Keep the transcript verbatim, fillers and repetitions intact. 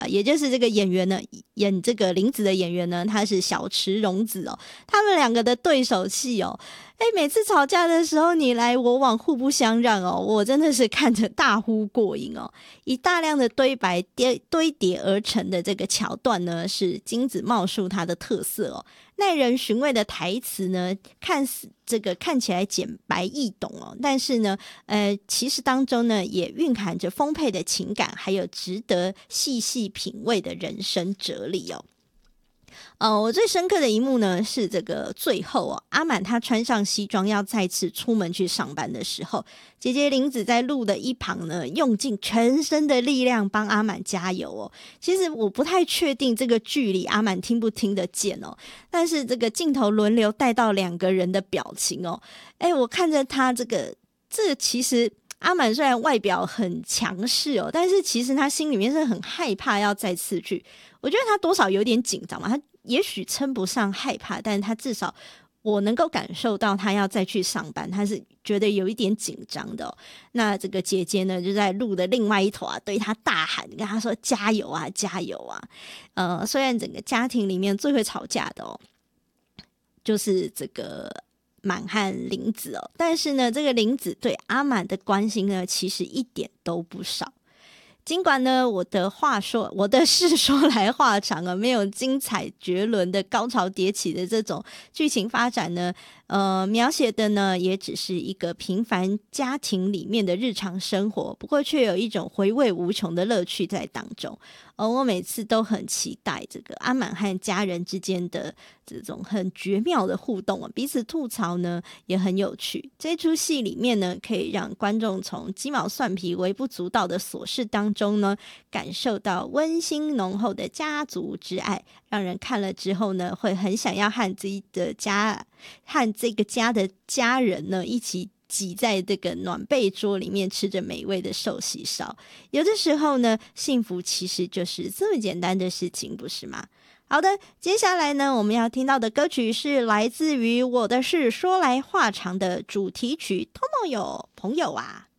呃，也就是这个演员呢，演这个林子的演员呢，他是小池荣子哦。他们两个的对手戏哦，哎，每次吵架的时候你来我往，互不相让哦，我真的是看着大呼过瘾哦。以大量的堆白叠堆叠而成的这个桥段呢，是金子茂树它的特色哦。耐人寻味的台词呢，看似这个看起来简白易懂哦，但是呢，呃，其实当中呢也蕴含着丰沛的情感，还有值得细细品味的人生哲理哦。呃，我最深刻的一幕呢是这个最后哦，阿满他穿上西装要再次出门去上班的时候，姐姐林子在路的一旁呢，用尽全身的力量帮阿满加油哦。其实我不太确定这个距离阿满听不听得见哦，但是这个镜头轮流带到两个人的表情哦，哎，我看着他这个，这个其实。阿满虽然外表很强势哦，但是其实他心里面是很害怕要再次去。我觉得他多少有点紧张嘛，他也许称不上害怕，但是他至少我能够感受到他要再去上班，他是觉得有一点紧张的哦。那这个姐姐呢，就在路的另外一头啊，对他大喊，跟他说加油啊，加油啊！呃，虽然整个家庭里面最会吵架的哦，就是这个满和林子哦，但是呢，这个林子对阿满的关心呢，其实一点都不少。尽管呢，我的话说，我的事说来话长啊，没有精彩绝伦的高潮迭起的这种剧情发展呢，呃，描写的呢也只是一个平凡家庭里面的日常生活，不过却有一种回味无穷的乐趣在当中。而我每次都很期待这个阿满和家人之间的这种很绝妙的互动，彼此吐槽呢也很有趣。这出戏里面呢，可以让观众从鸡毛蒜皮微不足道的琐事当中呢，感受到温馨浓厚的家族之爱，让人看了之后呢，会很想要和自己的家和这个家的家人呢一起挤在这个暖被桌里面吃着美味的寿喜烧。有的时候呢，幸福其实就是这么简单的事情，不是吗？好的，接下来呢，我们要听到的歌曲是来自于《我的事说来话长》的主题曲《Tomoyo 朋友啊》。